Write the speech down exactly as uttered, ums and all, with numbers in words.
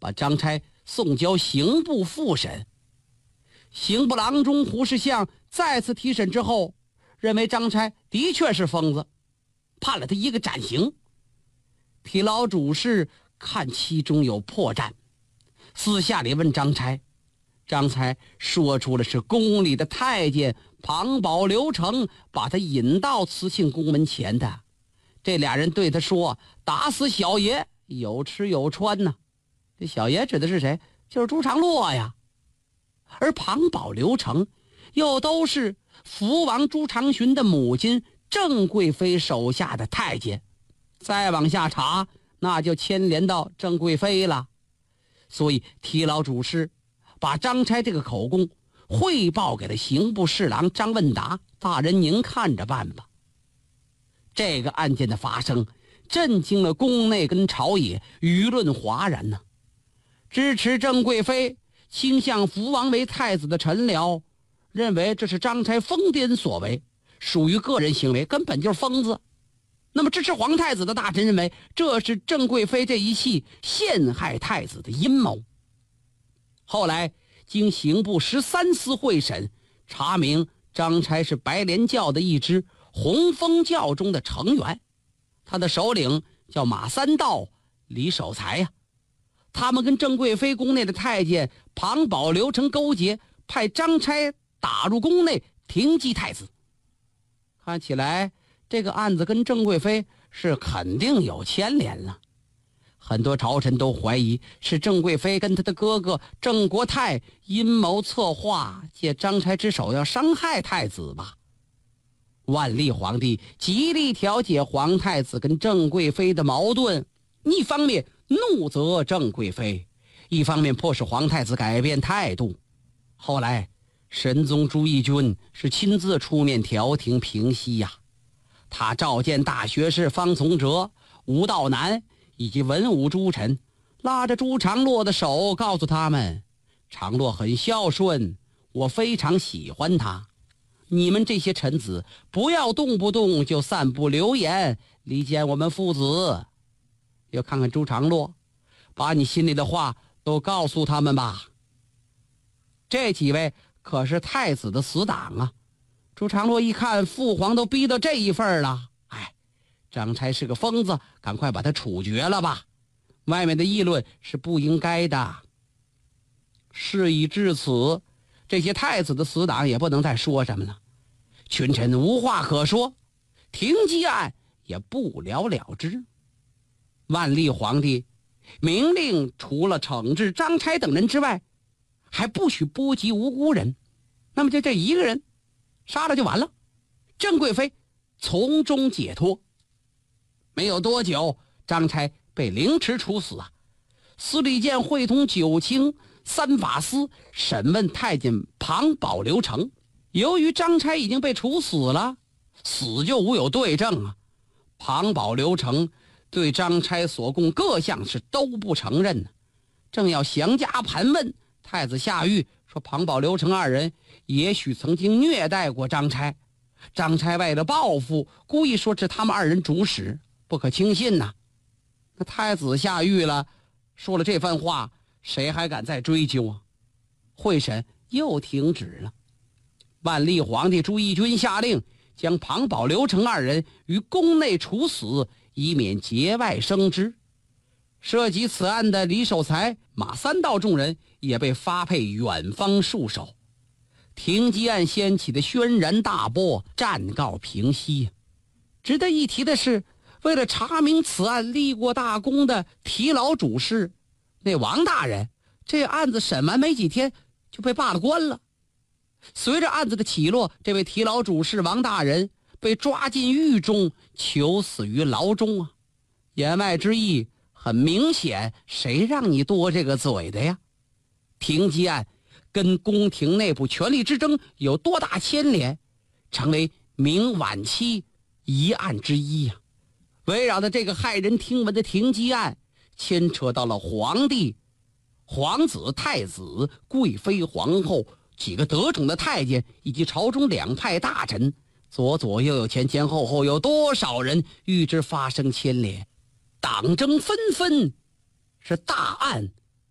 把张差送交刑部复审。刑部郎中胡世相再次提审之后，认为张差的确是疯子，判了他一个斩刑。提牢主事看其中有破绽，私下里问张差，张差说出了是宫里的太监庞宝、刘成把他引到慈庆宫门前的。这俩人对他说，打死小爷有吃有穿呢。这小爷指的是谁？就是朱常洛呀。而庞宝、刘成又都是福王朱常洵的母亲郑贵妃手下的太监，再往下查那就牵连到郑贵妃了。所以提牢主事把张差这个口供汇报给了刑部侍郎张问达，大人您看着办吧。这个案件的发生震惊了宫内跟朝野，舆论哗然呢、啊。支持郑贵妃倾向福王为太子的臣僚认为这是张差疯癫所为，属于个人行为，根本就是疯子。那么支持皇太子的大臣认为这是郑贵妃这一气陷害太子的阴谋。后来经刑部十三司会审，查明张差是白莲教的一支红风教中的成员，他的首领叫马三道、李守才呀、啊。他们跟郑贵妃宫内的太监庞宝、刘成勾结，派张差打入宫内停击太子。看起来这个案子跟郑贵妃是肯定有牵连了。很多朝臣都怀疑是郑贵妃跟他的哥哥郑国泰阴谋策划，借张差之手要伤害太子吧。万历皇帝极力调解皇太子跟郑贵妃的矛盾，一方面怒责郑贵妃，一方面迫使皇太子改变态度。后来神宗朱翊钧是亲自出面调停平息呀、啊，他召见大学士方从哲、吴道南以及文武诸臣，拉着朱常洛的手，告诉他们，常洛很孝顺，我非常喜欢他，你们这些臣子不要动不动就散布流言，离间我们父子。要看看朱常洛，把你心里的话都告诉他们吧。这几位可是太子的死党啊。朱常洛一看父皇都逼到这一份了，哎，张差是个疯子，赶快把他处决了吧，外面的议论是不应该的。事已至此，这些太子的死党也不能再说什么了，群臣无话可说，停机案也不了了之。万历皇帝明令除了惩治张差等人之外，还不许波及无辜人，那么就这一个人杀了就完了，郑贵妃从中解脱。没有多久，张差被凌迟处死啊。司礼监会同九卿、三法司审问太监庞宝、刘成，由于张差已经被处死了，死就无有对证啊。庞宝、刘成对张差所供各项是都不承认呢，正要详加盘问，太子下狱说庞宝、刘成二人也许曾经虐待过张差，张差为了报复故意说是他们二人主使，不可轻信呐。那太子下狱了，说了这番话，谁还敢再追究啊？会审又停止了。万历皇帝朱翊钧下令将庞宝、刘成二人于宫内处死，以免节外生枝。涉及此案的李守才、马三道众人也被发配远方戍守。停机案掀起的轩然大波暂告平息。值得一提的是，为了查明此案立过大功的提牢主事那王大人，这案子审完没几天就被罢了官了。随着案子的起落，这位提牢主事王大人被抓进狱中，囚死于牢中啊。言外之意很明显，谁让你多这个嘴的呀？停机案跟宫廷内部权力之争有多大牵连，成为明晚期疑案之一呀、啊。围绕着这个骇人听闻的停机案，牵扯到了皇帝、皇子、太子、贵妃、皇后几个得宠的太监，以及朝中两派大臣，左左右右、前前后后，有多少人与之发生牵连？党争纷纷，是大案